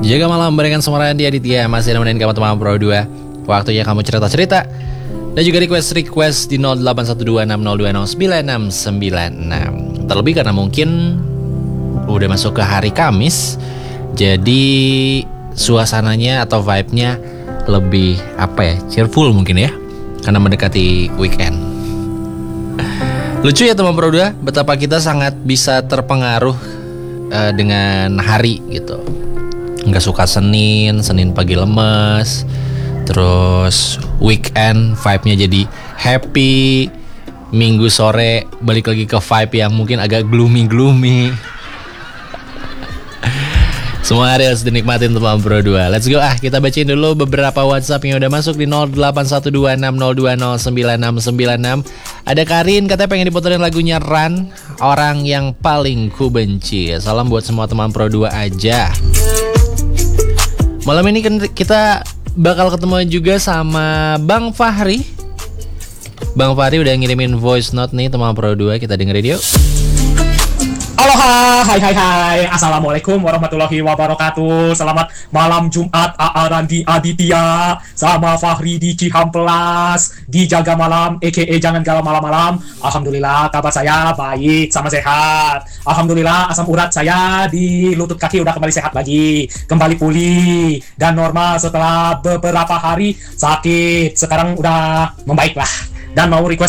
Jaga malam barengan sama Randy Aditya. Masih nemenin kamu teman Pro 2. Waktunya kamu cerita-cerita dan juga request di 081260209696. Terlebih karena mungkin udah masuk ke hari Kamis, jadi suasananya atau vibe-nya lebih cheerful mungkin ya, karena mendekati weekend. Lucu ya teman Pro 2, betapa kita sangat bisa terpengaruh dengan hari gitu. Nggak suka Senin pagi lemes, terus weekend vibe-nya jadi happy, Minggu sore balik lagi ke vibe yang mungkin agak gloomy. Semua hari harus dinikmatin teman Pro 2. Let's go kita bacain dulu beberapa WhatsApp yang udah masuk di 081260209696. Ada Karin katanya pengen diputerin lagunya Run, Orang Yang Paling Ku Benci. Salam buat semua teman Pro 2 aja. Malam ini kan kita bakal ketemu juga sama Bang Fahri. Bang Fahri udah ngirimin voice note nih teman Pro 2, kita dengerin yuk. Aloha, hai, assalamualaikum warahmatullahi wabarakatuh. Selamat malam Jumat, Randy Aditya sama Fahri di Cihamplas, di Jaga Malam, a.k.a. Jangan Galau Malam-Malam. Alhamdulillah kabar saya baik sama sehat. Alhamdulillah asam urat saya di lutut kaki udah kembali sehat lagi, kembali pulih dan normal setelah beberapa hari sakit. Sekarang udah membaik lah. Dan mau request